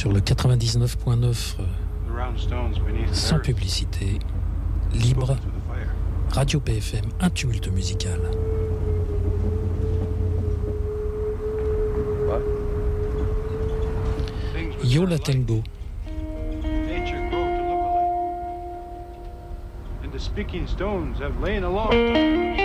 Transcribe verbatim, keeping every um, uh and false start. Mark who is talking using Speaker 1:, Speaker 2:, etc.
Speaker 1: sur le quatre-vingt-dix-neuf point neuf, sans publicité, libre, Radio P F M, un tumulte musical. Yo la Tango.
Speaker 2: Speaking stones have lain aloft.